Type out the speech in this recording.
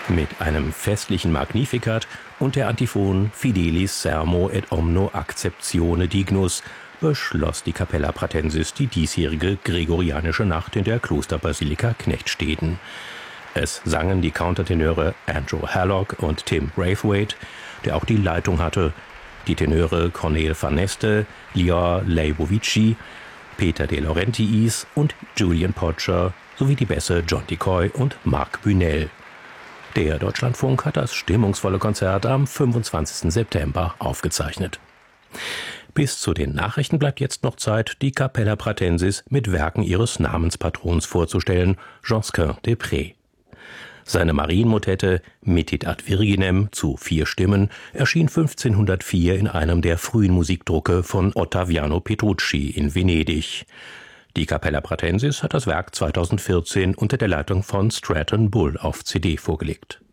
Mit einem festlichen Magnificat und der Antiphon Fidelis sermo et omno acceptione dignus beschloss die Capella Pratensis die diesjährige gregorianische Nacht in der Klosterbasilika Knechtsteden. Es sangen die Countertenöre Andrew Hallock und Tim Braithwaite, der auch die Leitung hatte, die Tenöre Cornel van Neste, Lior Leibovici, Peter de Laurentiis und Julian Podger sowie die Bässe John Decoy und Marc Bunel. Der Deutschlandfunk hat das stimmungsvolle Konzert am 25. September aufgezeichnet. Bis zu den Nachrichten bleibt jetzt noch Zeit, die Capella Pratensis mit Werken ihres Namenspatrons vorzustellen, Josquin des Prés. Seine Marienmotette Metit ad Virginem zu 4 Stimmen erschien 1504 in einem der frühen Musikdrucke von Ottaviano Petrucci in Venedig. Die Capella Pratensis hat das Werk 2014 unter der Leitung von Stratton Bull auf CD vorgelegt.